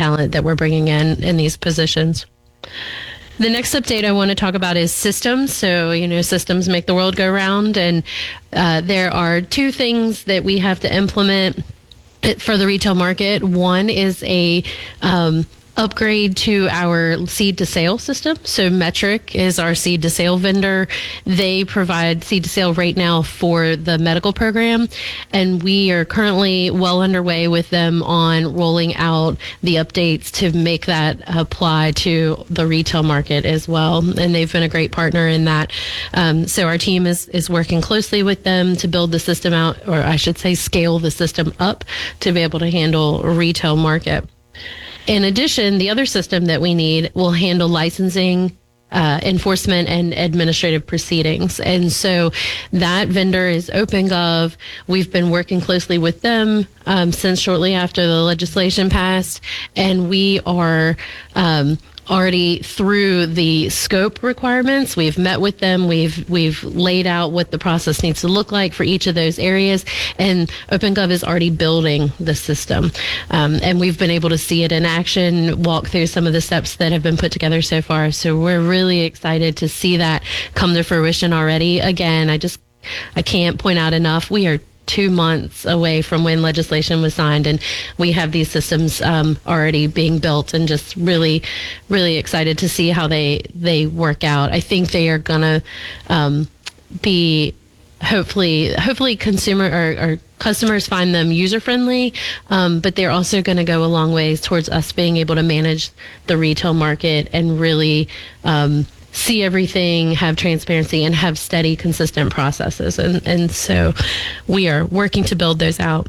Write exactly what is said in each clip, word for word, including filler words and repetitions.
talent that we're bringing in in these positions. The next update I want to talk about is systems. So, you know, systems make the world go round. And uh, there are two things that we have to implement for the retail market. One is a um, upgrade to our seed to sale system. So Metric is our seed to sale vendor. They provide seed to sale right now for the medical program. And we are currently well underway with them on rolling out the updates to make that apply to the retail market as well. And they've been a great partner in that. Um, so our team is, is working closely with them to build the system out, or I should say scale the system up to be able to handle a retail market. In addition, the other system that we need will handle licensing, uh, enforcement, and administrative proceedings. And so that vendor is OpenGov. We've been working closely with them um, since shortly after the legislation passed, and we are um, already through the scope requirements. We've met with them. We've we've laid out what the process needs to look like for each of those areas, and OpenGov is already building the system. Um, and we've been able to see it in action, walk through some of the steps that have been put together so far. So we're really excited to see that come to fruition already. Again, I just I can't point out enough. We are two months away from when legislation was signed, and we have these systems um, already being built, and just really, really excited to see how they they work out. I think they are gonna um, be hopefully hopefully consumer or, or customers find them user friendly, um, but they're also going to go a long ways towards us being able to manage the retail market and really um, see everything, have transparency, and have steady, consistent processes. And, and so we are working to build those out.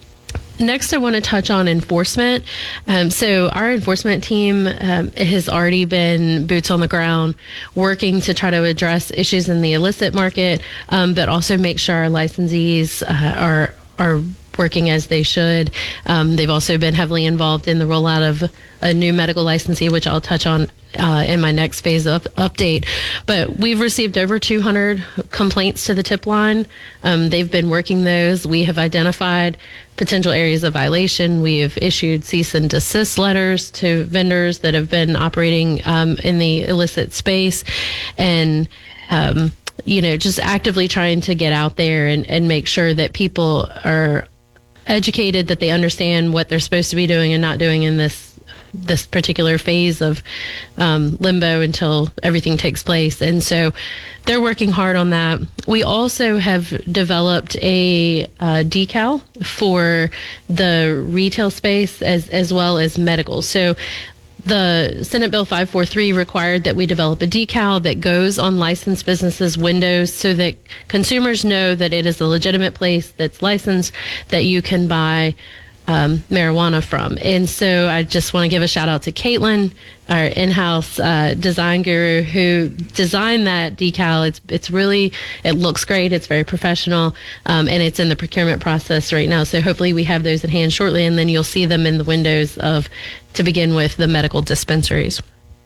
Next, I want to touch on enforcement. Um, so our enforcement team um, has already been boots on the ground, working to try to address issues in the illicit market, um, but also make sure our licensees uh, are are working as they should. Um, they've also been heavily involved in the rollout of a new medical licensee, which I'll touch on uh, in my next phase of update. But we've received over two hundred complaints to the tip line. Um, they've been working those. We have identified potential areas of violation. We have issued cease and desist letters to vendors that have been operating um, in the illicit space, and um, you know, just actively trying to get out there and, and make sure that people are educated, that they understand what they're supposed to be doing and not doing in this this particular phase of um, limbo until everything takes place. And so they're working hard on that. We also have developed a uh, decal for the retail space as as well as medical. So the Senate Bill five forty-three required that we develop a decal that goes on licensed businesses' windows so that consumers know that it is a legitimate place that's licensed, that you can buy um, marijuana from. And so I just want to give a shout out to Caitlin, our in-house uh, design guru, who designed that decal. It's it's really, it looks great. It's very professional, um, and it's in the procurement process right now. So hopefully we have those in hand shortly, and then you'll see them in the windows of, to begin with, the medical dispensaries.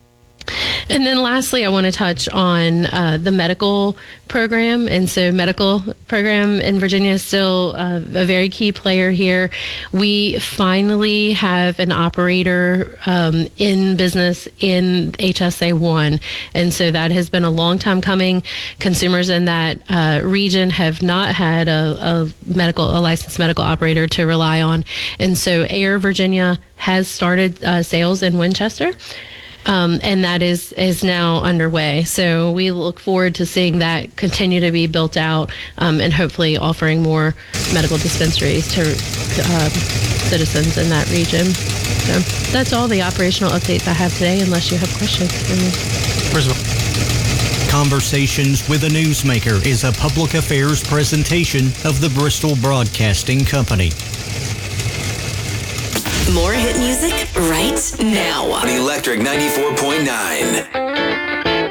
And then lastly, I want to touch on uh, the medical program. And so medical program in Virginia is still uh, a very key player here. We finally have an operator um, in business in H S A one. And so that has been a long time coming. Consumers in that uh, region have not had a, a medical, a licensed medical operator to rely on. And so Air Virginia has started uh, sales in Winchester. Um, and that is, is now underway. So we look forward to seeing that continue to be built out, um, and hopefully offering more medical dispensaries to uh, citizens in that region. So that's all the operational updates I have today, unless you have questions for me. First of all, Conversations with a Newsmaker is a public affairs presentation of the Bristol Broadcasting Company. More hit music right now. On Electric ninety-four point nine.